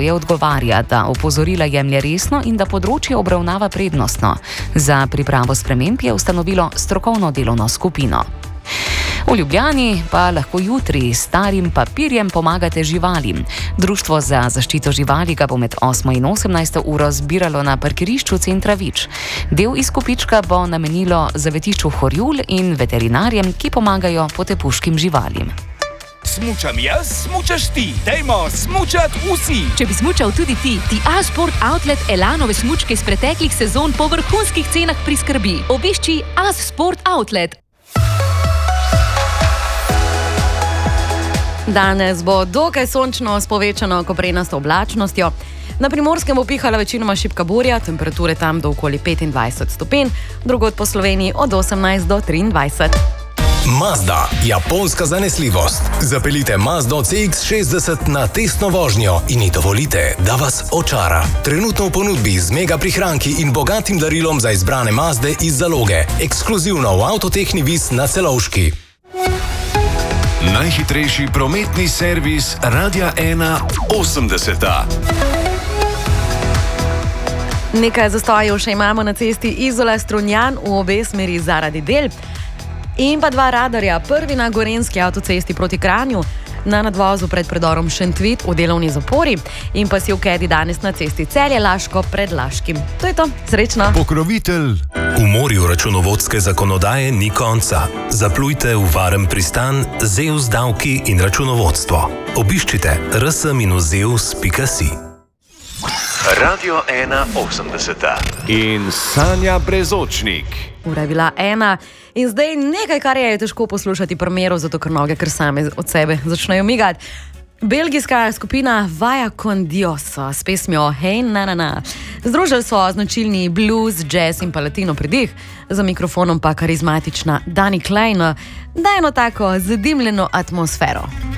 zdravje odgovarja, da opozorila jemlje resno in da področje obravnava prednostno. Za pripravo sprememb je ustanovilo strokovno delovno skupino. V Ljubljani pa lahko jutri s starim papirjem pomagate živalim. Društvo za zaščito živali ga bo med 8 in 18 uro zbiralo na parkirišču centra Vič. Del izkupička bo namenilo zavetišču Horjul in veterinarjem, ki pomagajo potepuškim živalim. Smučam jaz, smučaš ti. Dajmo smučat vsi. Če bi smučal tudi ti A-Sport Outlet Elanove smučke iz preteklih sezon po vrhunskih cenah priskrbi. Obišči A-Sport Outlet. Danes bo dokaj sončno s povečano koprenasto oblačnostjo. Na Primorskem bo pihala večinoma šibka burja, temperature tam do okoli 25 stopinj, drugod po Sloveniji od 18 do 23. Mazda, japonska zanesljivost. Zapeljite Mazdo CX-60 na testno vožnjo in ji dovolite, da vas očara. Trenutno v ponudbi z mega prihranki in bogatim darilom za izbrane Mazde iz zaloge. Ekskluzivno v Avtotehni Vis na Celovški. Najhitrejši prometni servis Radia 1 80. Nekaj zastojev še imamo na cesti Izola-Strunjan v obe smeri zaradi del. In pa 2 radarja, prvi na gorenjski avtocesti proti Kranju, na nadvozu pred predorom Šentvit v delovni zapori in pa si v Kedi danes na cesti Celje-Laško pred Laškim. To je to, srečno! Pokrovitelj. V morju računovodske zakonodaje ni konca. Zaplujte v varen pristan Zeus davki in računovodstvo. Obiščite rs-zeus.si. Radio 1 80. In Sanja Brezočnik. Ura je bila 1 in zdaj nekaj, kar je težko poslušati primerov, zato ker noge kar same od sebe začnejo migati. Belgijska skupina Vaya con Dios s pesmijo Hey na na na. Združili so značilni blues, jazz in pa latino pridih, za mikrofonom pa karizmatična Dani Klein, da eno tako zadimljeno atmosfero.